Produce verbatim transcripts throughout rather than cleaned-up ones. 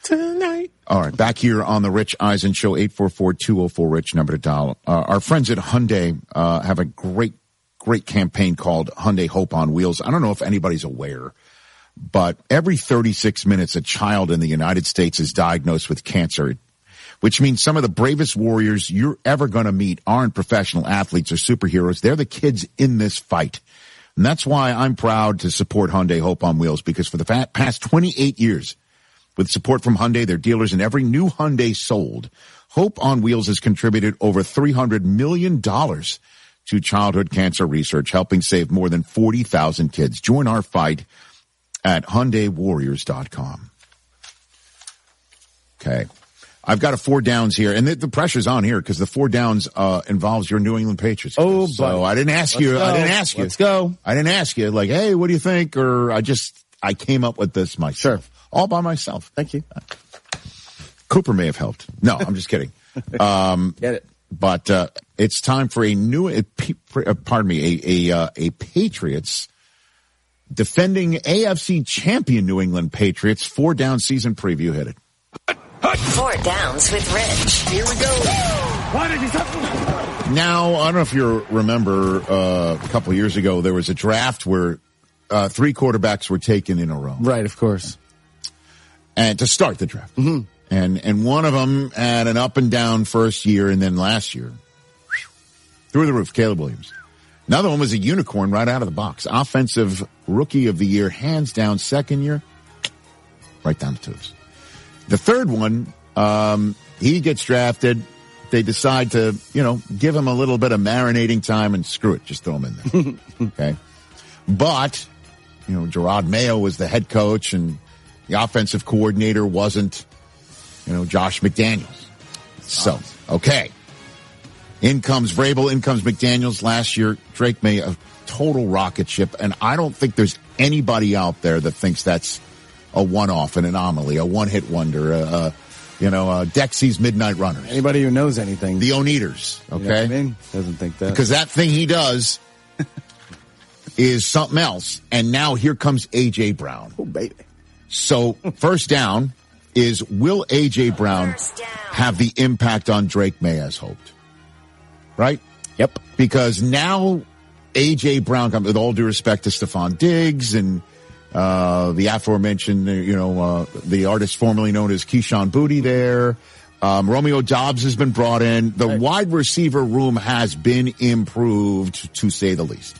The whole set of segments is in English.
tonight. All right, back here on the Rich Eisen Show, eight four four, two oh four, RICH, number to dial. Uh, our friends at Hyundai uh, have a great, great campaign called Hyundai Hope on Wheels. I don't know if anybody's aware, but every thirty-six minutes, a child in the United States is diagnosed with cancer, which means some of the bravest warriors you're ever going to meet aren't professional athletes or superheroes. They're the kids in this fight. And that's why I'm proud to support Hyundai Hope on Wheels, because for the past twenty-eight years, with support from Hyundai, their dealers, and every new Hyundai sold, Hope on Wheels has contributed over three hundred million dollars to childhood cancer research, helping save more than forty thousand kids. Join our fight at Hyundai Warriors dot com. Okay. I've got a four downs here, and the, the pressure's on here because the four downs uh involves your New England Patriots. Oh, so buddy. I didn't ask Let's you. go. I didn't ask you. Let's go. I didn't ask you, like, hey, what do you think? Or I just, I came up with this myself. Sure. All by myself. Thank you. Cooper may have helped. No, I'm just kidding. Um, Get it. But uh, it's time for a new, a, uh, pardon me, a a, uh, a Patriots defending A F C champion New England Patriots four down season preview. Hit it. Four downs with Rich. Here we go. Now, I don't know if you remember uh, a couple of years ago, there was a draft where uh, three quarterbacks were taken in a row. Right, of course. And to start the draft. Mm-hmm. And and one of them had an up and down first year, and then last year, through the roof, Caleb Williams. Another one was a unicorn right out of the box. Offensive Rookie of the Year, hands down, second year, right down the tubes. The third one, um, he gets drafted. They decide to, you know, give him a little bit of marinating time and screw it, just throw him in there. Okay. But, you know, Gerard Mayo was the head coach and the offensive coordinator wasn't, you know, Josh McDaniels. So, okay. In comes Vrabel, in comes McDaniels. Last year, Drake May, a total rocket ship. And I don't think there's anybody out there that thinks that's a one-off, an anomaly, a one-hit wonder, a, a you know, uh, Dexy's Midnight Runners. Anybody who knows anything. The Oneaters, okay? You know what I mean? Doesn't think that. Because that thing he does is something else. And now here comes A J. Brown. Oh, baby. So, first down is, will A J. Brown have the impact on Drake May as hoped? Right? Yep. Because now A J. Brown, with all due respect to Stephon Diggs and Uh, the aforementioned, you know, uh, the artist formerly known as Keyshawn Boutte there. Um, Romeo Doubs has been brought in. The right. wide receiver room has been improved, to say the least.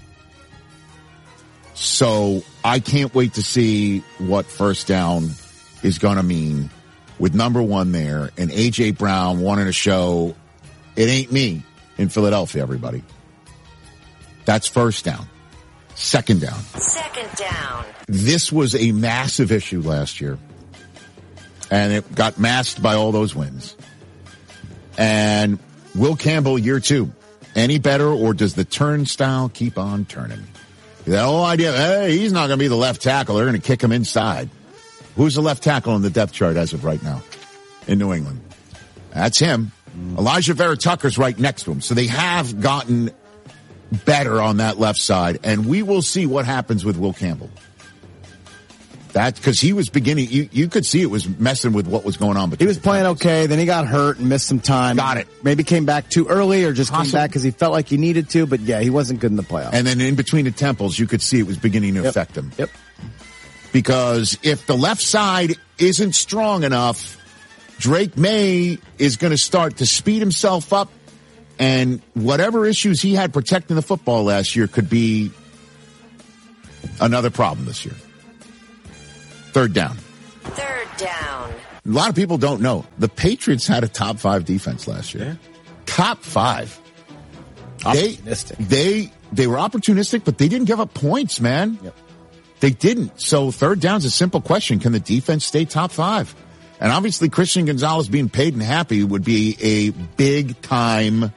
So I can't wait to see what first down is going to mean with number one there and A J. Brown wanting to show it ain't me in Philadelphia, everybody. That's first down. Second down. Second down. This was a massive issue last year, and it got masked by all those wins. And Will Campbell, year two, any better, or does the turnstile keep on turning? The whole idea, hey, he's not going to be the left tackle. They're going to kick him inside. Who's the left tackle on the depth chart as of right now in New England? That's him. Elijah Vera Tucker's right next to him. So they have gotten better on that left side, and we will see what happens with Will Campbell. That, because he was beginning, you, you could see it was messing with what was going on. He was playing okay, then he got hurt and missed some time. Got it. Maybe came back too early or just Possible. came back because he felt like he needed to, but yeah, he wasn't good in the playoffs. And then in between the temples, you could see it was beginning to yep. affect him. Yep. Because if the left side isn't strong enough, Drake May is going to start to speed himself up, and whatever issues he had protecting the football last year could be another problem this year. Third down. Third down. A lot of people don't know. The Patriots had a top five defense last year. Yeah. Top five. Opportunistic. They, they, they were opportunistic, but they didn't give up points, man. Yep. They didn't. So third down's a simple question. Can the defense stay top five? And obviously Christian Gonzalez being paid and happy would be a big time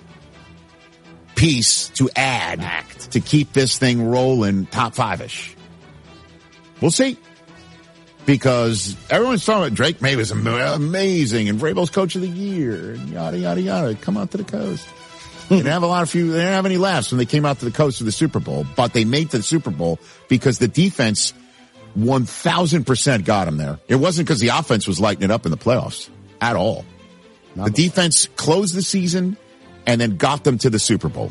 piece to add Act. to keep this thing rolling top five-ish. We'll see. Because everyone's talking about Drake May was amazing and Vrabel's coach of the year and yada, yada, yada. Come out to the coast. They didn't have a lot of few, they didn't have any laughs when they came out to the coast of the Super Bowl, but they made the Super Bowl because the defense one thousand percent got him there. It wasn't because the offense was lighting it up in the playoffs at all. Not the defense closed the season and then got them to the Super Bowl.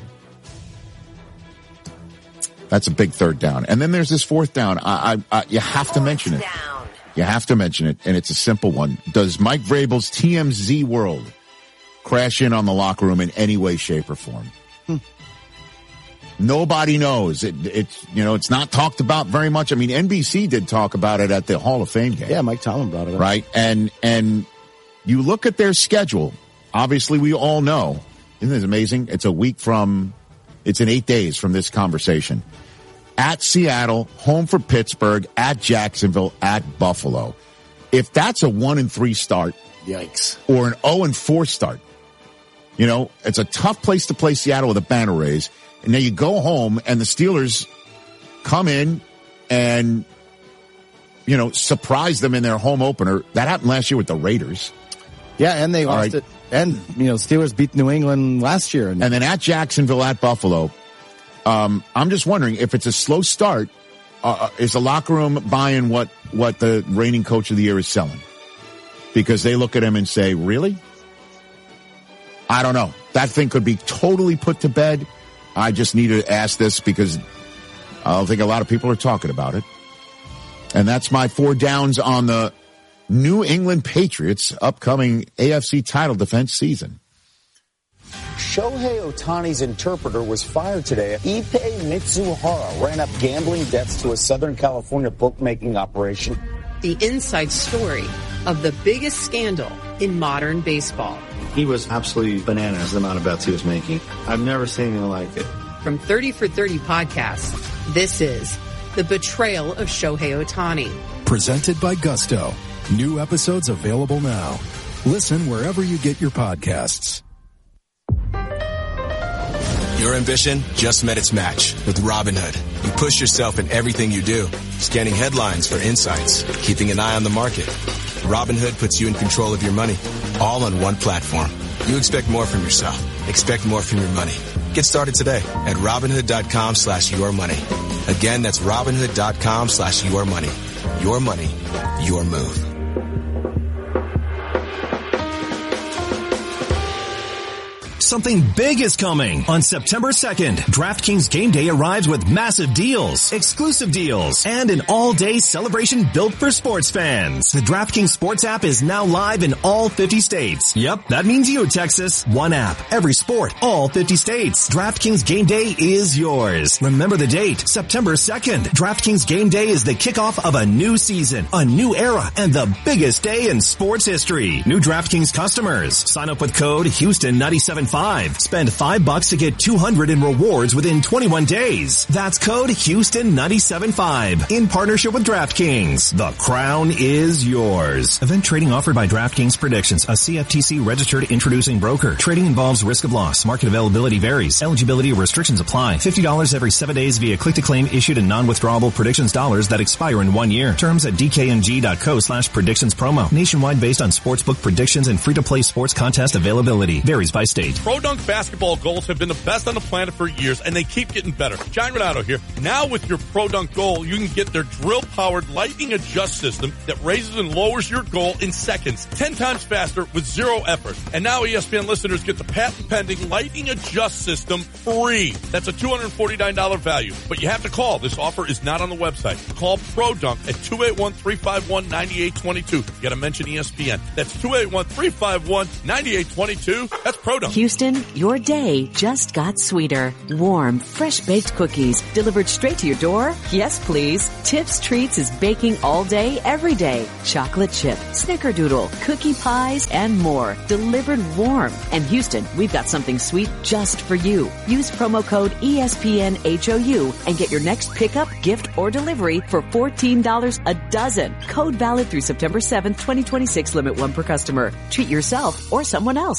That's a big third down. And then there's this fourth down. I, I, I you have fourth to mention it. Down. You have to mention it, and it's a simple one. Does Mike Vrabel's T M Z world crash in on the locker room in any way, shape, or form? Hmm. Nobody knows. It, it's, you know, it's not talked about very much. I mean, N B C did talk about it at the Hall of Fame game. Yeah, Mike Tomlin brought it up. Right? And, and you look at their schedule. Obviously, we all know. Isn't this amazing? It's a week from, it's in eight days from this conversation. At Seattle, home for Pittsburgh, at Jacksonville, at Buffalo. If that's a one and three start, yikes, or an oh and four start, you know, it's a tough place to play Seattle with a banner raise. And now you go home and the Steelers come in and, you know, surprise them in their home opener. That happened last year with the Raiders. Yeah, and they All lost right. it. And, you know, Steelers beat New England last year. And, and then at Jacksonville, at Buffalo. Um, I'm just wondering if it's a slow start, uh, is the locker room buying what, what the reigning coach of the year is selling? Because they look at him and say, really? I don't know. That thing could be totally put to bed. I just need to ask this because I don't think a lot of people are talking about it. And that's my four downs on the New England Patriots upcoming A F C title defense season. Shohei Ohtani's interpreter was fired today. Ippei Mitsuhara ran up gambling debts to a Southern California bookmaking operation. The inside story of the biggest scandal in modern baseball. He was absolutely bananas, the amount of bets he was making. I've never seen anything like it. From thirty for thirty Podcast, this is The Betrayal of Shohei Ohtani. Presented by Gusto. New episodes available now. Listen wherever you get your podcasts. Your ambition just met its match with Robinhood. You push yourself in everything you do, scanning headlines for insights, keeping an eye on the market. Robinhood puts you in control of your money, all on one platform. You expect more from yourself. Expect more from your money. Get started today at Robinhood.com slash your money. Again, that's Robinhood.com slash your money. Your money, your move. Something big is coming. On September second, DraftKings Game Day arrives with massive deals, exclusive deals, and an all-day celebration built for sports fans. The DraftKings Sports app is now live in all fifty states. Yep, that means you, Texas. One app, every sport, all fifty states. DraftKings Game Day is yours. Remember the date, September second. DraftKings Game Day is the kickoff of a new season, a new era, and the biggest day in sports history. New DraftKings customers, sign up with code Houston nine seven five. Spend five bucks to get two hundred in rewards within twenty-one days. That's code Houston nine seven five. In partnership with DraftKings. The crown is yours. Event trading offered by DraftKings Predictions, a C F T C registered introducing broker. Trading involves risk of loss. Market availability varies. Eligibility restrictions apply. fifty dollars every seven days via click-to-claim issued in non-withdrawable predictions dollars that expire in one year. Terms at dkng.co slash predictions promo. Nationwide based on sportsbook predictions and free-to-play sports contest availability. Varies by state. Pro Dunk basketball goals have been the best on the planet for years, and they keep getting better. John Renato here. Now with your Pro Dunk goal, you can get their drill-powered lightning adjust system that raises and lowers your goal in seconds, ten times faster with zero effort. And now E S P N listeners get the patent-pending lightning adjust system free. That's a two hundred forty-nine dollars value, but you have to call. This offer is not on the website. Call Pro Dunk at two eight one, three five one, nine eight two two. You got to mention E S P N. That's two eight one, three five one, nine eight two two. That's Pro Dunk. Houston, your day just got sweeter. Warm, fresh-baked cookies delivered straight to your door? Yes, please. Tips Treats is baking all day, every day. Chocolate chip, snickerdoodle, cookie pies, and more. Delivered warm. And Houston, we've got something sweet just for you. Use promo code E S P N H O U and get your next pickup, gift, or delivery for fourteen dollars a dozen. Code valid through September seventh, twenty twenty-six. Limit one per customer. Treat yourself or someone else.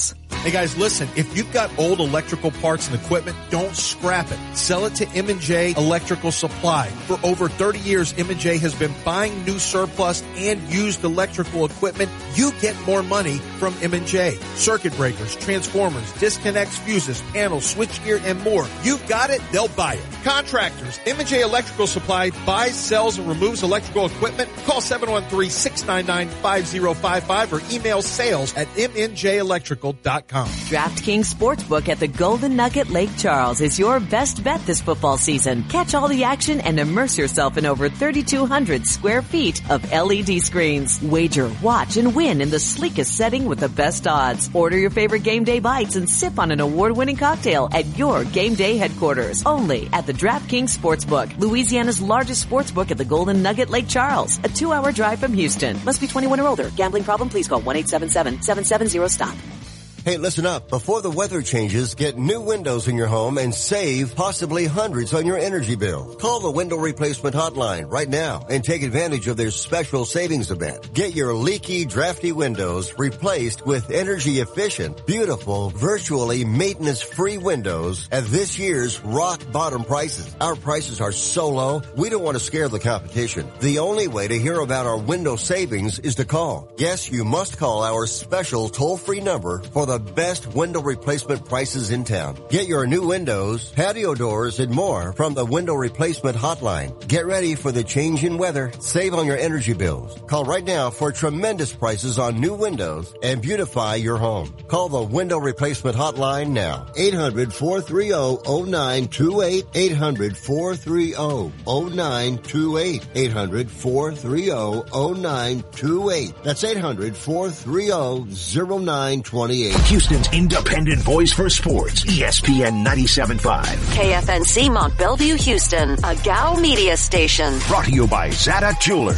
Hey guys, listen, if you've got old electrical parts and equipment, don't scrap it. Sell it to M and J Electrical Supply. For over thirty years, M and J has been buying new surplus and used electrical equipment. You get more money from M and J. Circuit breakers, transformers, disconnects, fuses, panels, switchgear, and more. You've got it, they'll buy it. Contractors, M and J Electrical Supply buys, sells, and removes electrical equipment. Call seven one three, six nine nine, five zero five five or email sales at m n j electrical dot com. DraftKings Sportsbook at the Golden Nugget Lake Charles is your best bet this football season. Catch all the action and immerse yourself in over thirty-two hundred square feet of L E D screens. Wager, watch, and win in the sleekest setting with the best odds. Order your favorite game day bites and sip on an award-winning cocktail at your game day headquarters. Only at the DraftKings Sportsbook, Louisiana's largest sportsbook at the Golden Nugget Lake Charles. A two-hour drive from Houston. Must be twenty-one or older. Gambling problem? Please call one eight seven seven, seven seven zero, stop. Hey, listen up. Before the weather changes, get new windows in your home and save possibly hundreds on your energy bill. Call the Window Replacement Hotline right now and take advantage of their special savings event. Get your leaky, drafty windows replaced with energy-efficient, beautiful, virtually maintenance-free windows at this year's rock-bottom prices. Our prices are so low, we don't want to scare the competition. The only way to hear about our window savings is to call. Yes, you must call our special toll-free number for the the best window replacement prices in town. Get your new windows, patio doors, and more from the Window Replacement Hotline. Get ready for the change in weather. Save on your energy bills. Call right now for tremendous prices on new windows and beautify your home. Call the Window Replacement Hotline now. eight hundred, four three zero, zero nine two eight. eight hundred, four three zero, zero nine two eight. eight hundred, four three zero, zero nine two eight. That's eight hundred, four three zero, zero nine two eight. Houston's independent voice for sports, E S P N ninety-seven point five. K F N C Mont Bellevue, Houston, a G A O media station. Brought to you by Zadok Jewelers.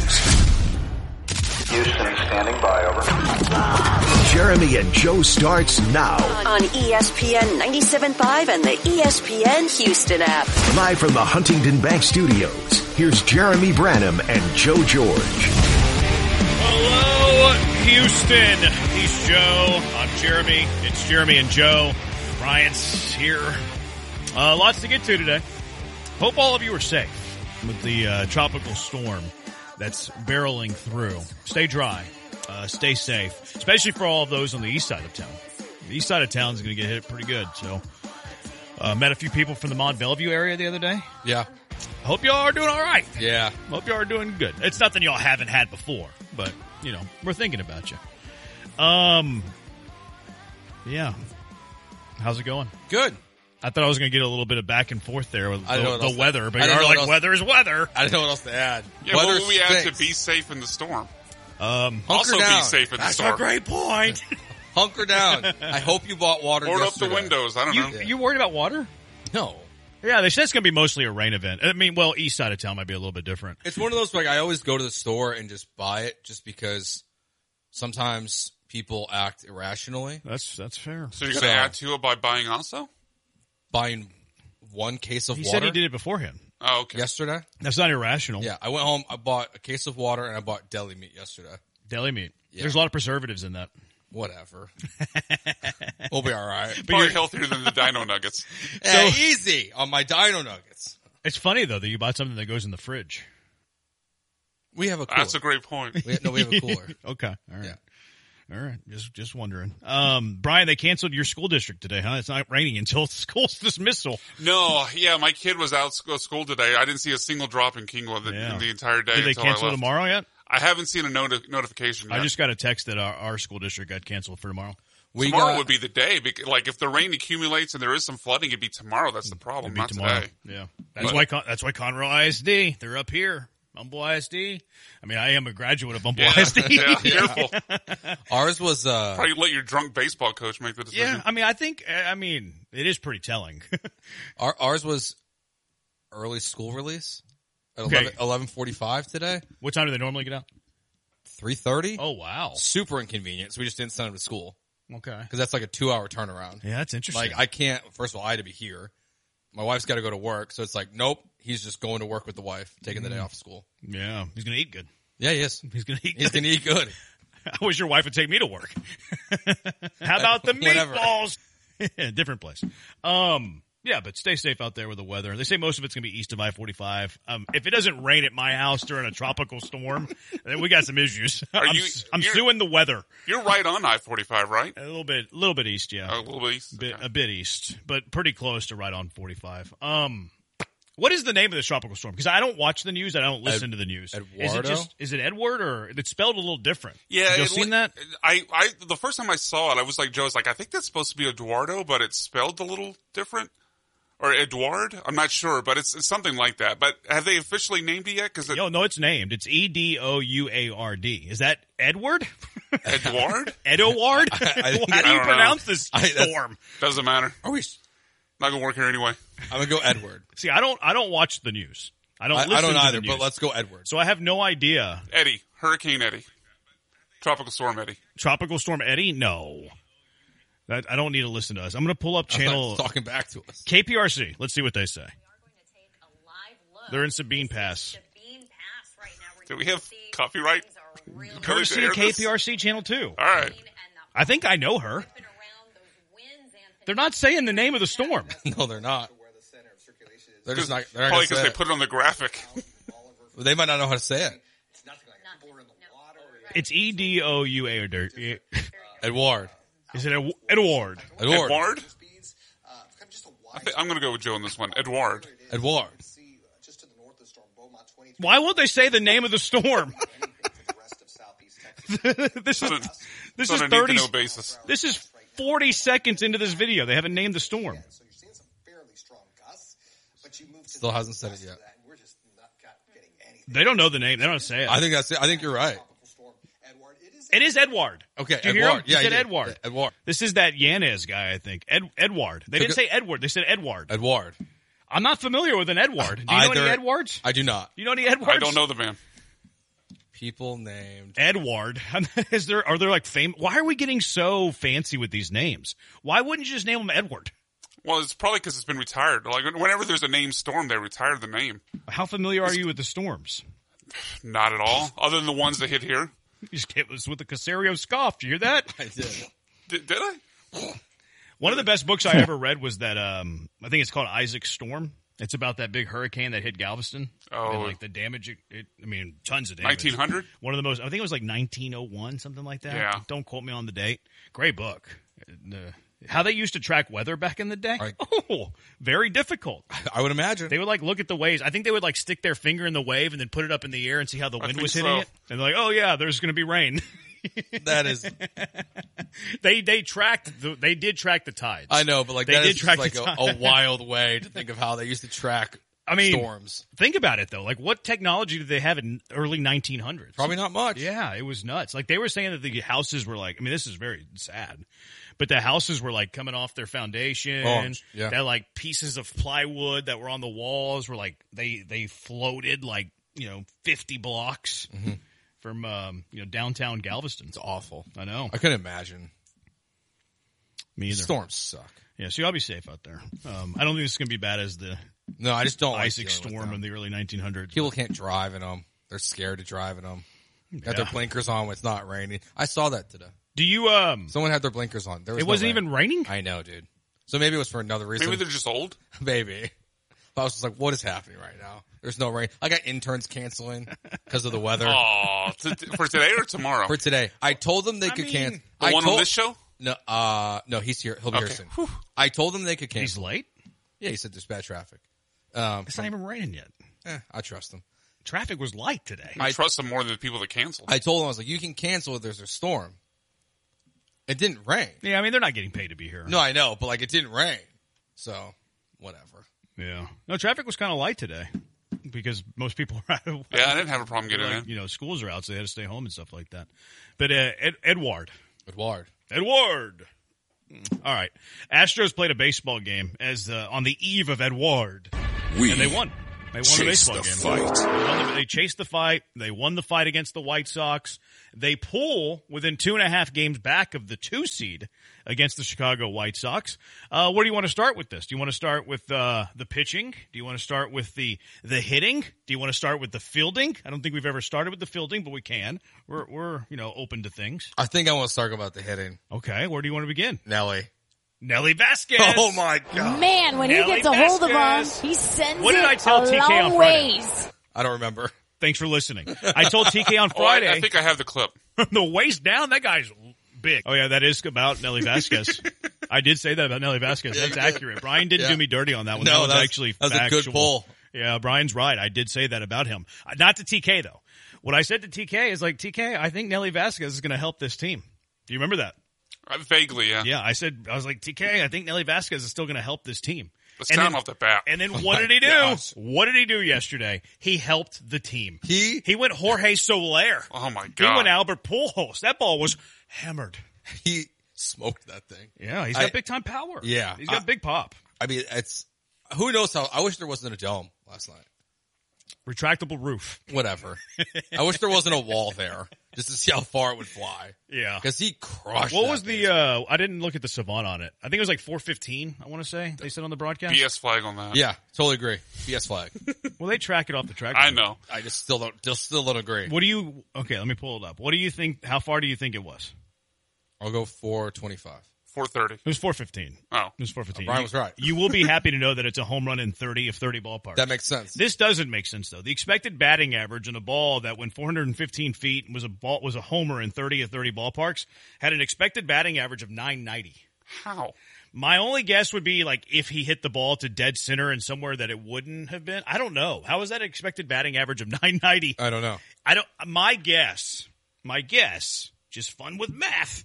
Houston standing by, over. Jeremy and Joe starts now. On E S P N ninety-seven point five and the E S P N Houston app. Live from the Huntington Bank Studios, here's Jeremy Branham and Joe George. Hello, Houston. He's Joe. I'm Jeremy. It's Jeremy and Joe. Bryant's here. Uh, lots to get to today. Hope all of you are safe with the uh, tropical storm that's barreling through. Stay dry. Uh, stay safe, especially for all of those on the east side of town. The east side of town is going to get hit pretty good. So, uh, met a few people from the Mont Bellevue area the other day. Yeah. Hope y'all are doing all right. Yeah. Hope y'all are doing good. It's nothing y'all haven't had before, but, you know, we're thinking about you. Um, yeah. How's it going? Good. I thought I was going to get a little bit of back and forth there with I the, the the weather, but you're like, else, weather is weather. I didn't know what else to add. Yeah, weather what will we add stinks. to be safe in the storm? Um, also down. be safe in the That's storm. a great point. Hunker down. I hope you bought water Board up yesterday. the windows. I don't you, know. You worried about water? No. Yeah, they said it's going to be mostly a rain event. I mean, well, east side of town might be a little bit different. It's one of those, like, I always go to the store and just buy it just because sometimes people act irrationally. That's that's fair. So you're going to So- add to it by buying also? Buying one case of He water. said he did it beforehand. Oh, okay. Yesterday? That's not irrational. Yeah, I went home, I bought a case of water, and I bought deli meat yesterday. Deli meat. Yeah. There's a lot of preservatives in that. Whatever. We'll be all right. Probably healthier than the Dino Nuggets. Yeah, easy on my Dino Nuggets. It's funny, though, that you bought something that goes in the fridge. We have a cooler. That's a great point. We, no, we have a cooler. Okay. All right. Yeah. All right. Just just wondering. Um, Brian, they canceled your school district today, huh? It's not raining until school's dismissal. No, yeah, my kid was out of school today. I didn't see a single drop in Kingwood the, Yeah. the entire day. Did they until I cancel left. tomorrow yet? I haven't seen a noti- notification yet. I just got a text that our, our school district got canceled for tomorrow. We tomorrow got, would be the day. Because, like, if the rain accumulates and there is some flooding, it'd be tomorrow. That's the problem, It'd be not tomorrow. today. Yeah. That's But- why Con- that's why Conroe I S D, they're up here. Humble I S D. I mean, I am a graduate of Humble Yeah, I S D. yeah, careful. Ours was, uh, Probably let your drunk baseball coach make the decision. Yeah, I mean, I think, I mean, it is pretty telling. our, ours was early school release at Okay. eleven forty-five today. What time do they normally get out? three thirty. Oh, wow. Super inconvenient. So we just didn't send them to school. Okay. Because that's like a two hour turnaround. Yeah, that's interesting. Like, I can't, first of all, I had to be here. My wife's got to go to work. So it's like, nope, he's just going to work with the wife, taking the day off of school. Yeah, he's going to eat good. Yeah, he is. He's going to eat He's good. going to eat good. I wish your wife would take me to work. How about the meatballs? Different place. Um, yeah, but stay safe out there with the weather. They say most of it's going to be east of I forty-five. Um, if it doesn't rain at my house during a tropical storm, then we got some issues. Are I'm, you, I'm suing the weather. You're right on I forty-five, right? A little bit, a little bit east, yeah. Oh, a little bit east? Bit, Okay. A bit east, but pretty close to right on forty-five. Um, what is the name of this tropical storm? Because I don't watch the news. I don't listen Ed, to the news. Eduardo? Is it just, is it Edward or it's spelled a little different? Yeah. Have you it, seen that? I, I, the first time I saw it, I was like, Joe's like, I think that's supposed to be Eduardo, but it's spelled a little different. Or Edward? I'm not sure, but it's, it's something like that. But have they officially named it yet? Cause it, Yo, no, it's named. It's E D O U A R D. Is that Edward? Edward? Edward? I think How it- do you I don't pronounce know. this I- that's- storm? Doesn't matter. Are we? Not gonna work here anyway. I'm gonna go Edward. See, I don't, I don't watch the news. I don't I, listen I don't to either, the news. but let's go Edward. So I have no idea. Eddie. Hurricane Eddie. Tropical Storm Eddie. Tropical Storm Eddie? No. That, I don't need to listen to us. I'm going to pull up channel talking back to us. K P R C. Let's see what they say. They're in Sabine Pass. Do we have copyright? Courtesy of K P R C Channel two. All right. I think I know her. They're not saying the name of the storm. No, they're not. They're just not. They're not Probably because because they put it on the graphic. They might not know how to say it. It's E D O U A or D. Edward. Is it Ed- Edward? Edward. Edward? I think I'm going to go with Joe on this one. Edward. Edward. Why won't they say the name of the storm? this is this on is a thirty. need-to-know basis. This is forty seconds into this video. They haven't named the storm. Still hasn't said it yet. They don't know the name. They don't say it. I think that's it. I think you're right. It is Edward. Okay, Did you hear Edward. him? Yeah, he he said did. Edward. Yeah, Edward. This is that Yanez guy, I think. Ed, Edward. They Took didn't it- say Edward. They said Edward. Edward. I'm not familiar with an Edward. Do you know Either- any Edwards? I do not. Do you know any Edwards? I don't know the man. People named Edward. Is there? Are there like fame? Why are we getting so fancy with these names? Why wouldn't you just name him Edward? Well, it's probably because it's been retired. Like whenever there's a name storm, they retire the name. How familiar are you with the storms? Not at all, other than the ones that hit here. You just hit us with the Casario scoff. Did you hear that? I did. Did, did I? One of the best books I ever read was that, um, I think it's called Isaac Storm. It's about that big hurricane that hit Galveston. Oh. And like the damage, it, it, I mean, tons of damage. nineteen hundred? One of the most, I think it was like nineteen oh one, something like that. Yeah. Don't quote me on the date. Great book. Uh, how they used to track weather back in the day? Right. Oh, very difficult. I would imagine. They would like look at the waves. I think they would like stick their finger in the wave and then put it up in the air and see how the I wind think was hitting so. it. And they're like, oh yeah, there's going to be rain. That is. they they tracked the, they did track the tides. I know, but like They that did is track just like the a, time. a wild way to think of how they used to track. I mean, storms. Think about it though. Like, what technology did they have in early nineteen hundreds? Probably not much. Yeah, it was nuts. Like they were saying that the houses were like. I mean, this is very sad, but the houses were like coming off their foundation. Oh, yeah. That like pieces of plywood that were on the walls were like they they floated like you know fifty blocks Mm-hmm. from um, you know downtown Galveston. It's awful. I know. I couldn't imagine. Me either. Storms suck. Yeah, so y'all be safe out there. Um, I don't think this is going to be bad as the No, I just don't like Isaac dealing with Storm them. in the early nineteen hundreds. People can't drive in them. They're scared to drive in them. Got their Yeah. blinkers on when it's not raining. I saw that today. Do you? Um, Someone had their blinkers on. There was it no wasn't rain. even raining. I know, dude. So maybe it was for another reason. Maybe they're just old. Maybe. But I was just like, what is happening right now? There's no rain. I got interns canceling because of the weather. Oh, to, for today or tomorrow? For today. I told them they I could mean, cancel. The I one told, on this show? No, uh, no, he's here. He'll be here Okay. soon. Whew. I told them they could He's cancel. late. Yeah, he said there's bad traffic. Um, It's not even raining yet. eh, I trust them. Traffic was light today. I trust them more than the people that cancel. I told them, I was like, you can cancel if there's a storm. It didn't rain. Yeah, I mean they're not getting paid to be here. No, I know, but like it didn't rain. So, whatever. Yeah. No, traffic was kind of light today because most people are out of Yeah, I didn't have a problem getting like, in. you know, schools are out, so they had to stay home and stuff like that. But uh, Ed- Edward. Edward. Edward. All right. Astros played a baseball game as uh, on the eve of Edward. We and they won. They won Chase the baseball the game. fight. They, won the, they chased the fight. They won the fight against the White Sox. They pull within two and a half games back of the two seed against the Chicago White Sox. Uh, where do you want to start with this? Do you want to start with uh, the pitching? Do you want to start with the the hitting? Do you want to start with the fielding? I don't think we've ever started with the fielding, but we can. We're we're you know open to things. I think I want to start about the hitting. Okay, where do you want to begin? Nelly. Nelly Vasquez. Oh my God. Man, when Nelly he gets a hold of him, Vasquez. he sends What did it I tell a T K long on Friday? ways. I don't remember. Thanks for listening. I told T K on Oh, I, Friday. I think I have the clip. From the waist down, that guy's big. Oh, yeah, that is about Nelly Vasquez. I did say that about Nelly Vasquez. That's accurate. Brian didn't Yeah. do me dirty on that one. No, that was that's- actually that was a good factual. pull. Yeah, Brian's right. I did say that about him. Uh, Not to T K, though. What I said to T K is like, T K, I think Nelly Vasquez is going to help this team. Do you remember that? Uh, vaguely, yeah. Yeah, I said, I was like, T K, I think Nelly Vasquez is still going to help this team. Let's And down then- off the bat. And then Oh what my did he do? gosh. What did he do yesterday? He helped the team. He he went Jorge Soler. Oh my He God. went Albert Pujols. That ball was hammered. He smoked that thing. Yeah, he's got I- big time power. Yeah. He's got I- big pop. I mean, it's who knows how. I wish there wasn't a dome last night. Retractable roof. Whatever. I wish there wasn't a wall there just to see how far it would fly. Yeah. Because he crushed What that was the, uh, I didn't look at the Savant on it. I think it was like four fifteen, I want to say. They said on the broadcast. B S flag on that. Yeah, totally agree. B S flag. Well, they track it off the track. I know. I just still don't, just still don't agree. What do you, okay, let me pull it up. What do you think, how far do you think it was? I'll go four twenty-five. four thirty. It was four fifteen. Oh. It was four fifteen. Oh, Brian was right. You will be happy to know that it's a home run in thirty of thirty ballparks. That makes sense. This doesn't make sense though. The expected batting average on a ball that went four hundred fifteen feet and was a ball was a homer in thirty of thirty ballparks had an expected batting average of nine ninety. How? My only guess would be like if he hit the ball to dead center and somewhere that it wouldn't have been. I don't know. How is that an expected batting average of nine ninety? I don't know. I don't. My guess, my guess, just fun with math,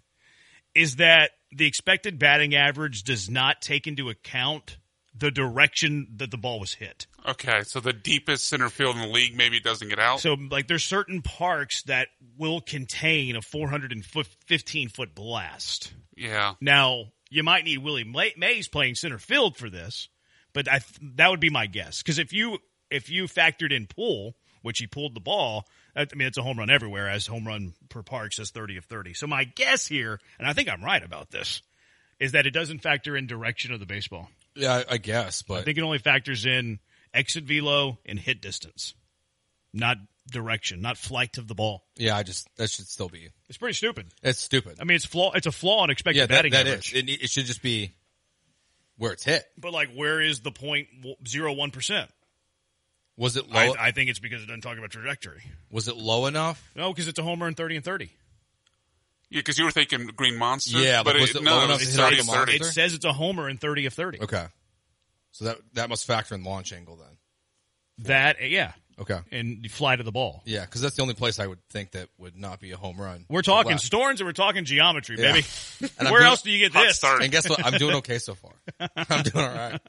is that the expected batting average does not take into account the direction that the ball was hit. Okay, so the deepest center field in the league maybe it doesn't get out. So, like, there's certain parks that will contain a four hundred fifteen foot blast. Yeah. Now, you might need Willie May- Mays playing center field for this, but I th- that would be my guess. Because if you if you factored in pull, which he pulled the ball, I mean, it's a home run everywhere, as home run per park says thirty of thirty. So my guess here, and I think I'm right about this, is that it doesn't factor in direction of the baseball. Yeah, I, I guess, but I think it only factors in exit velo and hit distance, not direction, not flight of the ball. yeah, I just that should still be. It's pretty stupid. It's stupid. I mean, it's flaw. It's a flaw in expected Yeah, that, batting that average. is. It, it should just be where it's hit. But like, where is the point zero one percent? Was it low? I, I think it's because it doesn't talk about trajectory. was it low enough? No, because it's a homer in thirty and thirty. Yeah, because you were thinking Green Monster. Yeah, but but was it, it no, low it enough was to hit thirty like and a thirty. It says it's a homer in thirty of thirty. Okay, so that that must factor in launch angle then. That yeah. Okay. And the flight of the ball. Yeah, because that's the only place I would think that would not be a home run. We're talking Left. Storms and we're talking geometry, Yeah. baby. And I'm Where doing- else do you get Hot this? start. And guess what? I'm doing okay so far. I'm doing all right.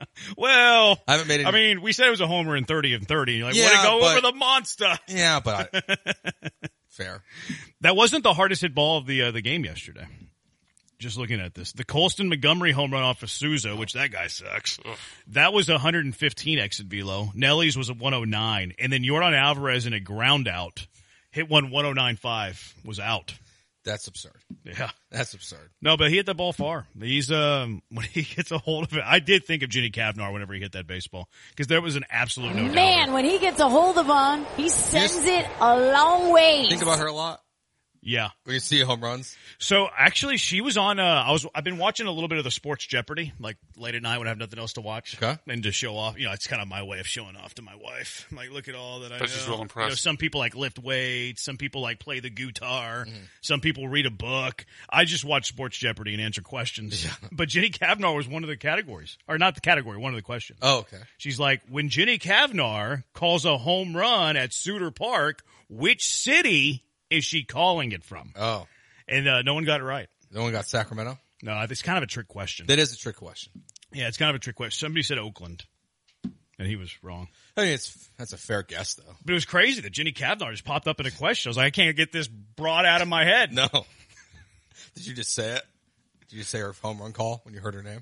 Well, I haven't made any- I mean, we said it was a homer in thirty and thirty. You're like, Yeah, way to go but- over the monster. Yeah, but I, fair. That wasn't the hardest hit ball of the uh, the game yesterday. Just looking at this, the Colston Montgomery home run off of Souza, which that guy sucks. That was one hundred fifteen exit velo. Nelly's was a one oh nine, and then Yordan Alvarez in a ground out hit one one oh nine five was out. That's absurd. Yeah, That's absurd. no, but he hit that ball far. He's um when he gets a hold of it, I did think of Jenny Cavnar whenever he hit that baseball because there was an absolute no doubt. Man, when he gets a hold of him, he sends it a long ways. Think about her a lot Yeah. when you see home runs. So actually, she was on. Uh, I was. I've been watching a little bit of the Sports Jeopardy, like late at night when I have nothing else to watch, Okay. and to show off. You know, it's kind of my way of showing off to my wife. I'm like, look at all that I Bet know. she's real impressed. You know, some people like lift weights. Some people like play the guitar. Mm-hmm. Some people read a book. I just watch Sports Jeopardy and answer questions. But Jenny Cavnar was one of the categories, or not the category, one of the questions. Oh, okay. She's like, when Jenny Cavnar calls a home run at Suter Park, which city is she calling it from? Oh, And uh, no one got it right. no one got Sacramento. No, it's kind of a trick question. That is a trick question. Yeah, it's kind of a trick question. Somebody said Oakland, and he was wrong. I mean, it's that's a fair guess though. But it was crazy that Jenny Cavnar just popped up in a question. I was like, I can't get this brought out of my head. No. Did you just say it? Did you say her home run call when you heard her name?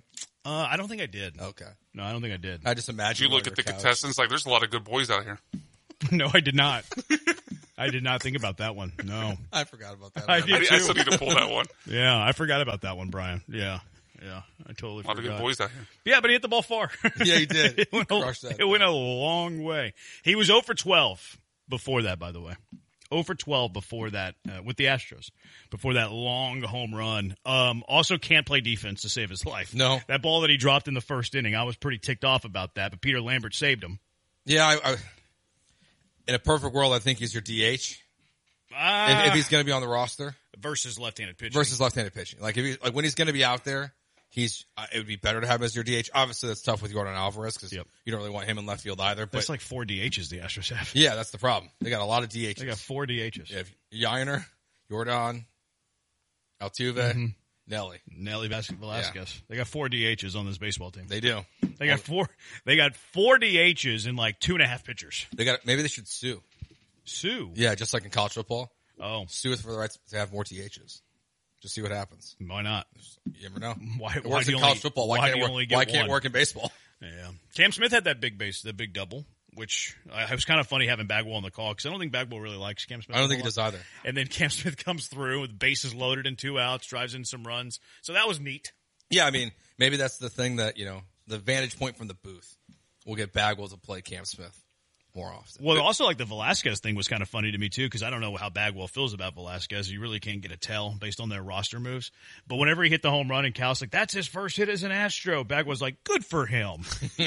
Uh, I don't think I did. Okay. No, I don't think I did. I just imagine. Did you look at the couch. contestants? Like, there's a lot of good boys out here. No, I did not. I did not think about that one. No. I forgot about that. I did too. I still need to pull that one. Yeah, I forgot about that one, Brian. Yeah. Yeah, I totally forgot. A lot of good boys out here. Yeah, but he hit the ball far. Yeah, he did. it went, a, that, it went a long way. He was zero for twelve before that, by the way. zero for twelve before that uh, with the Astros, before that long home run. Um, also can't play defense to save his life. No. That ball that he dropped in the first inning, I was pretty ticked off about that, but Peter Lambert saved him. Yeah, I, I, in a perfect world, I think he's your D H. Uh, if, if he's going to be on the roster. Versus left-handed pitching. Versus left-handed pitching. Like, if he, like when he's going to be out there, he's. Uh, it would be better to have him as your D H. Obviously, that's tough with Yordan Alvarez because yep. you don't really want him in left field either. But that's like four D Hs the Astros have. Yeah, that's the problem. They got a lot of D Hs. They got four D Hs. Yeah, Yainer, Yordan, Altuve, mm-hmm. Nelly, Nelly Velasquez. Yeah. They got four D Hs on this baseball team. They do. They got four. They got four D Hs in like two and a half pitchers. They got. Maybe they should sue. Sue. Yeah, just like in college football. Oh, sue for the right to have more D Hs. Just see what happens. Why not? You never know. Why? It why works do in you college only, football. Why, why can't, do you it only work, get why can't it one? work in baseball? Yeah. Cam Smith had that big base, the big double, which uh, it was kind of funny having Bagwell on the call because I don't think Bagwell really likes Cam Smith. I don't think he does either. And then Cam Smith comes through with bases loaded and two outs, drives in some runs. So that was neat. Yeah, I mean, maybe that's the thing that, you know, the vantage point from the booth will get Bagwell to play Cam Smith more often. Well, also like the Velasquez thing was kind of funny to me too because I don't know how Bagwell feels about Velasquez. You really can't get a tell based on their roster moves. But whenever he hit the home run and Cal's like, that's his first hit as an Astro, Bagwell's like, good for him. He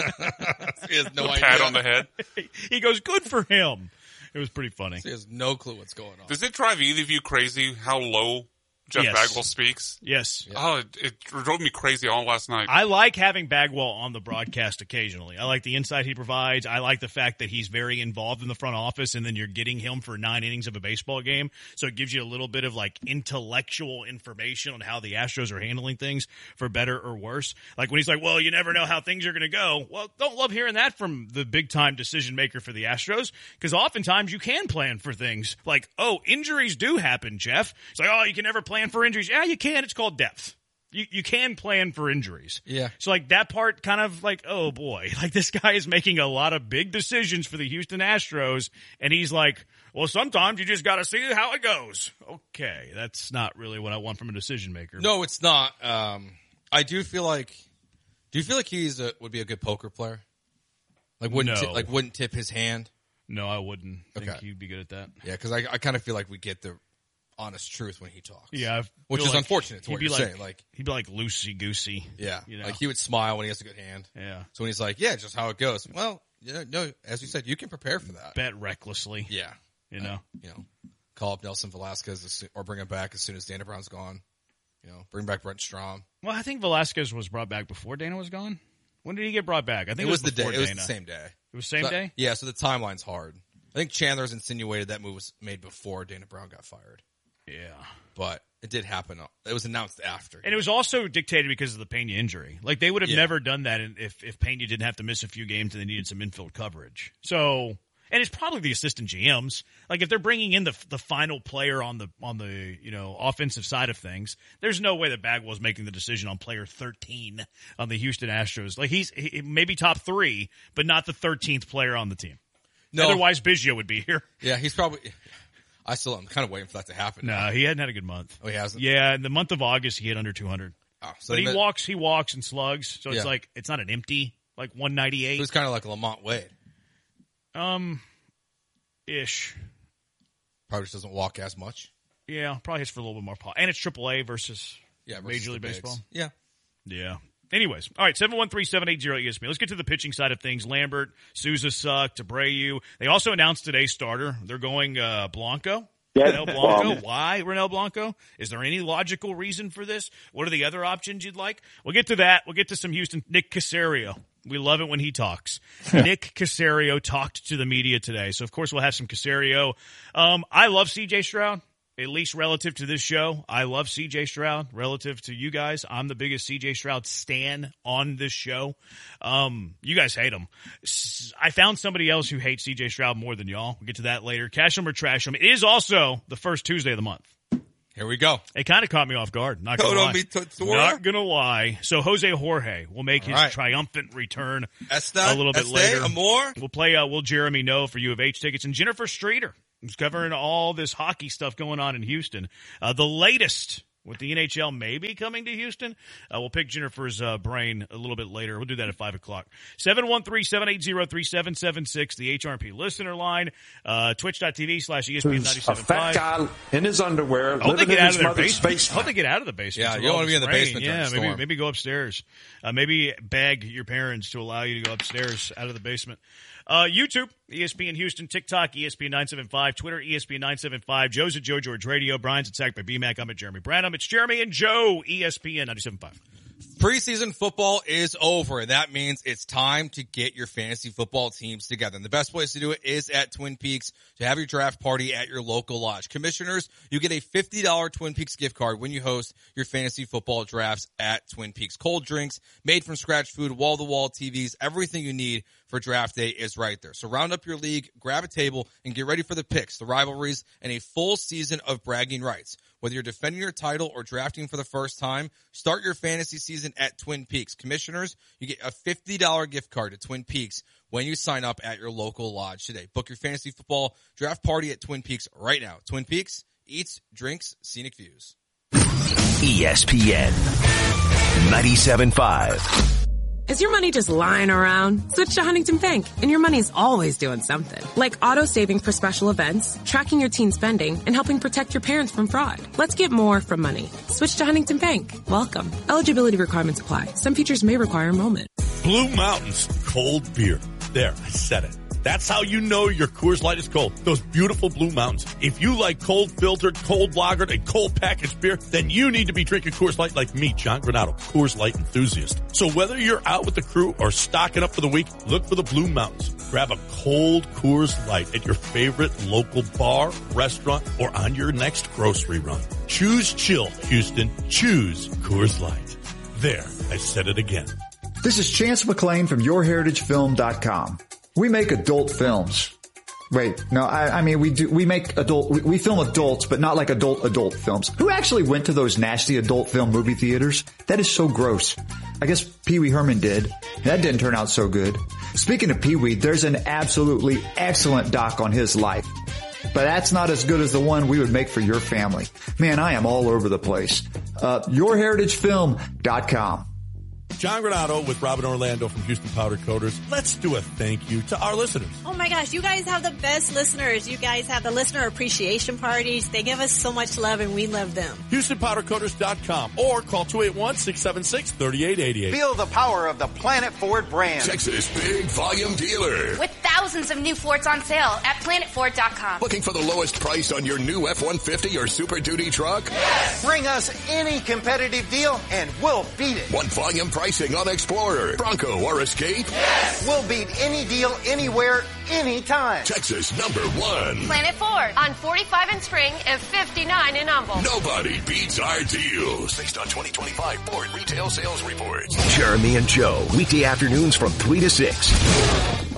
has no a idea. pat on the head. He goes, good for him. It was pretty funny. So he has no clue what's going on. Does it drive either of you crazy how low Jeff yes. Bagwell speaks? Yes. Yeah. Oh, it, it drove me crazy all last night. I like having Bagwell on the broadcast occasionally. I like the insight he provides. I like the fact that he's very involved in the front office, and then you're getting him for nine innings of a baseball game. So it gives you a little bit of like intellectual information on how the Astros are handling things for better or worse. Like when he's like, well, you never know how things are going to go. Well, don't love hearing that from the big time decision maker for the Astros because oftentimes you can plan for things like, oh, injuries do happen, Jeff. It's like, oh, you can never plan for injuries. Yeah, you can. It's called depth. You you can plan for injuries. Yeah. So like that part kind of like, oh boy, like this guy is making a lot of big decisions for the Houston Astros and he's like, well, sometimes you just got to see how it goes. Okay, that's not really what I want from a decision maker. No, it's not. Um, I do feel like, do you feel like he's a, would be a good poker player? Like wouldn't No. ti- like wouldn't tip his hand? No, I wouldn't think Okay. he'd be good at that. Yeah, because I I kind of feel like we get the honest truth when he talks. Yeah, I which feel is like unfortunate to he'd what be you're like, saying. Like he'd be like loosey goosey. yeah, you know? like he would smile when he has a good hand. Yeah. So when he's like, yeah, just how it goes. Well, you know, no, as you said, you can prepare for that. Bet recklessly. Yeah, You know. Uh, you know, call up Nelson Velasquez as soon, or bring him back as soon as Dana Brown's gone. You know, bring back Brent Strom. Well, I think Velasquez was brought back before Dana was gone. When did he get brought back? I think It it, was the day. before It was Dana. the same day. It was same So- day? Yeah, so the timeline's hard. I think Chandler's insinuated that move was made before Dana Brown got fired. Yeah. But it did happen. It was announced after. And it was also dictated because of the Pena injury. Like, they would have Yeah. never done that if, if Pena didn't have to miss a few games and they needed some infield coverage. So, and it's probably the assistant G Ms. Like, if they're bringing in the the final player on the, on the you know, offensive side of things, there's no way that Bagwell's making the decision on player thirteen on the Houston Astros. Like, he's he, maybe top three, but not the thirteenth player on the team. No. Otherwise, Biggio would be here. Yeah, he's probably. I still am kind of waiting for that to happen. No, he hadn't had a good month. Oh, he hasn't? Yeah, in the month of August, he hit under two hundred. Oh, so but he meant- walks, he walks and slugs, so it's Yeah. like it's not an empty like one ninety-eight. It was kind of like Lamont Wade. Um, ish. Probably just doesn't walk as much. Yeah, probably hits for a little bit more pop. And it's triple A versus, Yeah, versus Major the League bigs. Baseball. Yeah. Yeah. Anyways, all right, seven one three, seven eight zero E S P N. Let's get to the pitching side of things. Lambert, Souza sucked, Abreu. They also announced today's starter. They're going uh, Blanco. Yes, Renel Blanco. um, Why Renel Blanco? Is there any logical reason for this? What are the other options you'd like? We'll get to that. We'll get to some Houston. Nick Caserio. We love it when he talks. Nick Caserio talked to the media today. So, of course, we'll have some Caserio. Um, I love C J Stroud, at least relative to this show. I love C J Stroud relative to you guys. I'm the biggest C J Stroud stan on this show. Um, you guys hate him. S- I found somebody else who hates C J Stroud more than y'all. We'll get to that later. Cash him or trash him. It is also the first Tuesday of the month. Here we go. It kind of caught me off guard. Not gonna Toto lie. mi tutora? Not gonna lie. So Jose Jorge will make his All right. triumphant return Esta, a little bit este, later. amor? We'll play uh, Will Jeremy Know for U of H tickets. And Jennifer Streeter, who's covering all this hockey stuff going on in Houston. Uh, the latest with the N H L maybe coming to Houston. Uh, we'll pick Jennifer's uh, brain a little bit later. We'll do that at five o'clock. seven one three, seven eight zero, three seven seven six, the H R P listener line. Uh, Twitch.tv slash ESPN Who's a fat guy in his underwear, I hope they living get in out his of their mother's basement. basement. I hope they get out of the basement. Yeah, with you don't all wanna be in this the rain. basement during Yeah, the maybe storm. maybe go upstairs. Uh, maybe beg your parents to allow you to go upstairs out of the basement. Uh, YouTube, E S P N Houston, TikTok, E S P N nine seven five, Twitter, E S P N nine seven five, Joe's at Joe George Radio, Brian's at Sacked by B-Mac, I'm at Jeremy Branham. It's Jeremy and Joe, E S P N nine seven five. Preseason football is over, and that means it's time to get your fantasy football teams together. And the best place to do it is at Twin Peaks to have your draft party at your local lodge. Commissioners, you get a fifty dollars Twin Peaks gift card when you host your fantasy football drafts at Twin Peaks. Cold drinks, made from scratch food, wall-to-wall T Vs, everything you need for draft day is right there. So round up your league, grab a table, and get ready for the picks, the rivalries, and a full season of bragging rights. Whether you're defending your title or drafting for the first time, start your fantasy season at Twin Peaks. Commissioners, you get a fifty dollars gift card to Twin Peaks when you sign up at your local lodge today. Book your fantasy football draft party at Twin Peaks right now. Twin Peaks, eats, drinks, scenic views. E S P N ninety-seven point five. Is your money just lying around? Switch to Huntington Bank, and your money's always doing something. Like auto-saving for special events, tracking your teen spending, and helping protect your parents from fraud. Let's get more from money. Switch to Huntington Bank. Welcome. Eligibility requirements apply. Some features may require enrollment. Blue Mountains cold beer. There, I said it. That's how you know your Coors Light is cold. Those beautiful Blue Mountains. If you like cold filtered, cold lagered, and cold packaged beer, then you need to be drinking Coors Light like me, John Granado, Coors Light enthusiast. So whether you're out with the crew or stocking up for the week, look for the Blue Mountains. Grab a cold Coors Light at your favorite local bar, restaurant, or on your next grocery run. Choose chill, Houston. Choose Coors Light. There, I said it again. This is Chance McClain from your heritage film dot com. We make adult films. Wait, no, I, I mean, we do, we make adult, we, we film adults, but not like adult adult films. Who actually went to those nasty adult film movie theaters? That is so gross. I guess Pee Wee Herman did. That didn't turn out so good. Speaking of Pee Wee, there's an absolutely excellent doc on his life. But that's not as good as the one we would make for your family. Man, I am all over the place. Uh, your heritage film dot com. John Granado with Robin Orlando from Houston Powder Coaters. Let's do a thank you to our listeners. Oh my gosh, you guys have the best listeners. You guys have the listener appreciation parties. They give us so much love and we love them. Houston Powder Coaters dot com or call two eight one, six seven six, three eight eight eight. Feel the power of the Planet Ford brand. Texas big volume dealer. With thousands of new Fords on sale at Planet Ford dot com. Looking for the lowest price on your new F one fifty or Super Duty truck? Yes. Bring us any competitive deal and we'll beat it. Want volume pricing on Explorer, Bronco, or Escape? Yes. We'll beat any deal, anywhere, anytime. Texas number one. Planet Ford on forty-five in Spring and fifty-nine in Humble. Nobody beats our deals. Based on twenty twenty-five Ford retail sales reports. Jeremy and Joe, weekday afternoons from three to six.